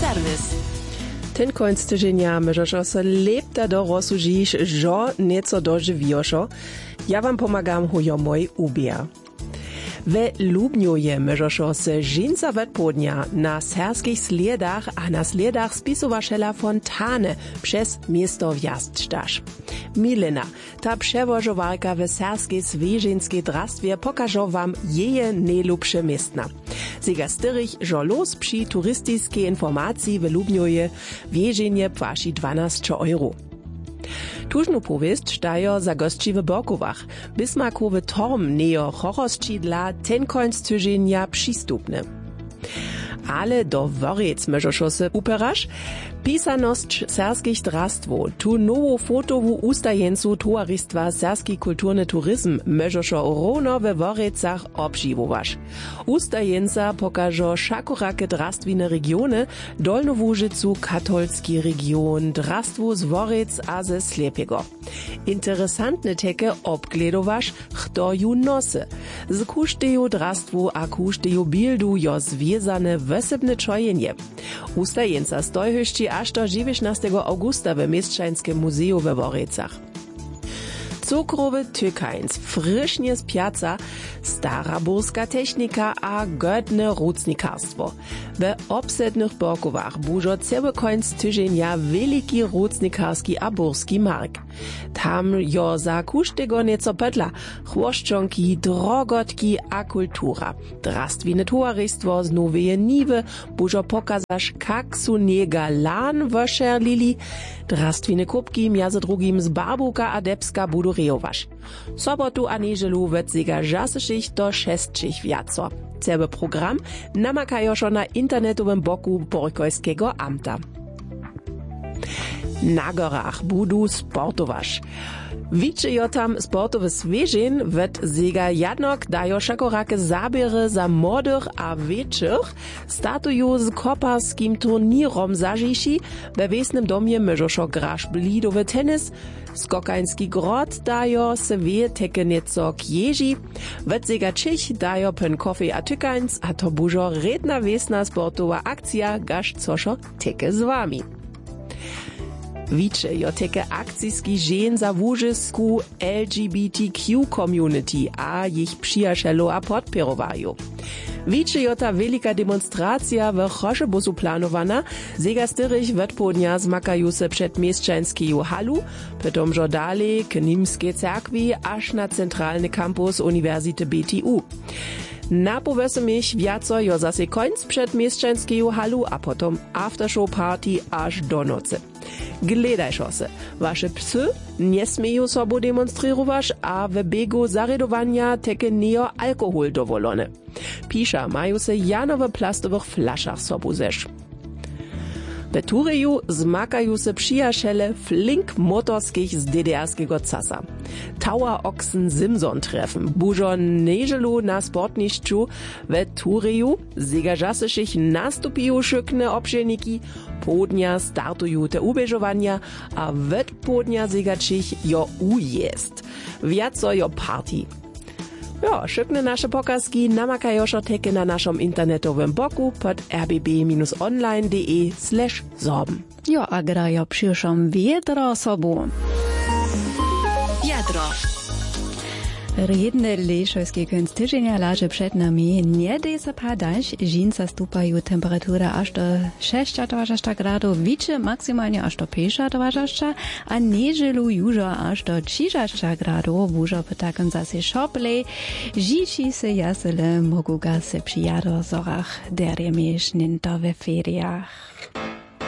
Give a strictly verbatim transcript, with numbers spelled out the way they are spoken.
serwis. Ten końc tydzienia możesz se lepta do rozsužiš, żo nieco dożywioszo. Ja wam pomagam hujo moj ubia. We Lubniu je możesz se żinca odpodnia na serskich sliedach a na sliedach spisowašela Fontane przez miasto wjazdštaš. Milena, ta przewożowarka w serskiej zwierzęskiej drastwie pokażą wam jeje najlubsze miestna. Ziga styrych, że los przy turystycznej informacji w Lubniu je wieżenie płaci dwanaście euro. Tużnu powieść štajo za gości w Borkowach. Bismarckowy torm neo chorosčidla ten końc tydzienia przystupny. Ale do Worec możesz se uperaš. Pisaność serskich drastwo, tu nowo fotowu ustajencu towarystwa serski kulturny turyzm możesz równo we Worecach obžiwowaš. Ustajenca pokażo szakorake drastwine regiony, Dolnowóżycu katolski region, drastwo z Worec a ze Slepego. Interesantne teke obgledowaš, kto ju nosy. Z kušteju drastwo a kušteju bildu jo związane wesebne czojenje. Ustajenca stojhyšći aż do dziewiętnastego augusta w Mieszczańskim Muzeum we Worecach. Cukrowy tykańc, frisznie z piaca, stara burska technika a godne rucnikarstwo. We obsednych Borkowach bużo cały końc tydzienia wielki rucnikarski a burski mark. Tam jo za kuštego nieco pedla, chłoszczonki, drogotki a kultura. Drastwine towarystwo z Noweje Niwy bużo pokazasz, kak su niega lan wošerlili, drastwine kubki między drugim z Barbuka a Debska budu rejowaš. Sobotu a niedzielu wird siga žasešich do šestšich wiaco. Cały program namakajo šo na internetowym boku Borkojskiego amta. Na gorach budu sportowaš. Wiczyjo tam sportowe zwierzeń, wird siga jadnok dajo szakorake zabiery za młodych a wieczych, startuju z koparskim turnierom zažiši, we wiesnym domie możesz grasz blidowy tenis, skokański grot dajo se wie teke nieco kježi, wird siga čich dajo pen kofe a tykańc, a to bužo redna wiesna sportowa akcja, gaš cošo teke z wami. Wicze jo teke akcijski žen za wóżysku L G B T Q community a ich przyjacielo a podpierowaju. Wicze jo ta wielika demonstracja w Choszebusu planowana, zega styrych odpodnia zmakają se przed mieszczańskiego halu, potom jo dalej k Nimskiej cerkwi aż na centralny kampus Uniwersity B T U. Napowiedzmy mich wiaco jo zase końc przed mieszczańskiego halu, a potom aftershow party aż do nocy. Gledajšo se, waše psy nie smieją sobu demonstrirować, a w biegu zaredowania teke neo alkohol dowolone. Pisza mają se janowe plastowych flaszach sobu zesz. W Tureju zmakają se przyjaciele flink motorskich z D D R-skiego casa. Tower Ochsen Simson treffen, bužo neželu na sportnišću w Tureju, zega žasešich nastupijo šykne obšelniki, podnja startuju te ubežovanja, a ved podnja zegačich jo ujest. Viaco jo party. Ja, szykne nasze pokazki namakajo šo teke na naszym internetowym boku pod r b b online kropka d e slash sorben. Jo, a grajo przyszłam wiedro sobu. Wiadro. Redne lešojske konc tydzienia laže przed nami, nie dej se padać, žinca stupajú temperatura až do šesťdesiat gradów, wicze maksymalnie až do päťdesiat, a nieželu južo až do tridsať gradów, bužo potakom zase šoplej, žiči se jasele mogu ga se při jadozorach, der je miešnin to ve feriach.